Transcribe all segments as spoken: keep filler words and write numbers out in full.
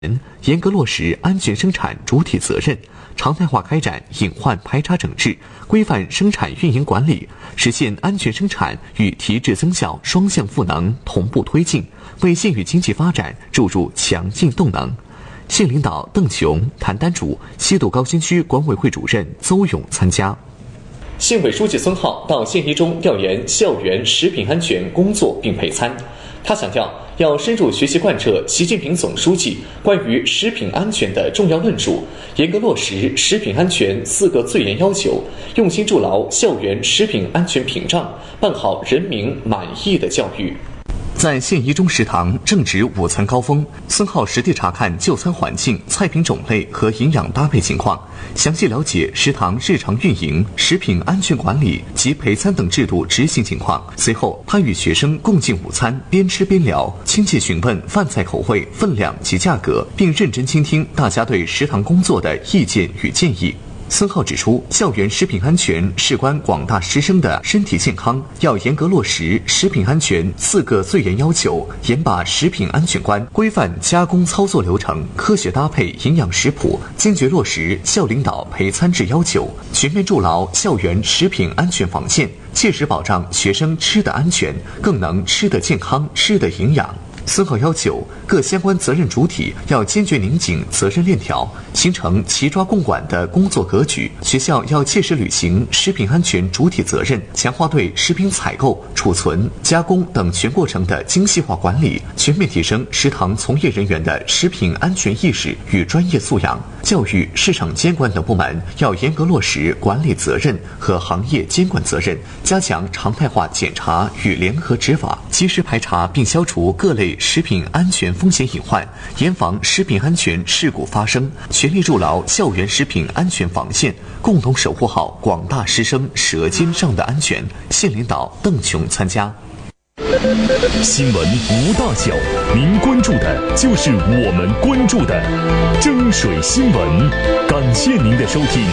严格落实安全生产主体责任，常态化开展隐患排查整治，规范生产运营管理，实现安全生产与提质增效双向赋能同步推进，为县域经济发展注入强劲动能。县领导邓琼、谭丹主、西渡高新区管委会主任邹勇参加。 县委书记孙浩到县一中调研校园食品安全工作并配餐。他强调，要深入学习贯彻习近平总书记关于食品安全的重要论述，严格落实食品安全四个最严要求，用心筑牢校园食品安全屏障，办好人民满意的教育。 在县一中食堂正值午餐高峰，孙浩实地查看就餐环境、菜品种类和营养搭配情况，详细了解食堂日常运营、食品安全管理及陪餐等制度执行情况。随后，他与学生共进午餐，边吃边聊，亲切询问饭菜口味、分量及价格，并认真倾听大家对食堂工作的意见与建议。孙浩指出，校园食品安全事关广大师生的身体健康，要严格落实食品安全四个最严要求，严把食品安全关，规范加工操作流程，科学搭配营养食谱，坚决落实校领导陪餐制要求，全面筑牢校园食品安全防线，切实保障学生吃得安全，更能吃得健康、吃得营养。孙浩要求各相关责任主体要坚决拧紧责任链条，形成齐抓共管的工作格局。学校要切实履行食品安全主体责任，强化对食品采购、储存、加工等全过程的精细化管理，全面提升食堂从业人员的食品安全意识与专业素养。教育、市场监管等部门要严格落实管理责任和行业监管责任，加强常态化检查与联合执法，及时排查并消除各类食品安全风险隐患，严防食品安全事故发生，全力筑牢校园食品安全防线，共同守护好广大师生舌尖上的安全。县领导邓琼参加。 新闻无大小，您关注的就是我们关注的蒸水新闻。感谢您的收听。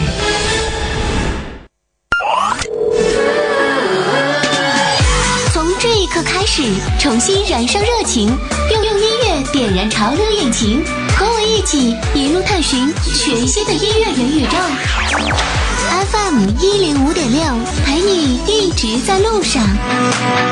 从这一刻开始，重新燃烧热情，用用音乐点燃潮流引擎，和我一起一路探寻全新的音乐元宇宙。F M 一零五点六，陪你一直在路上。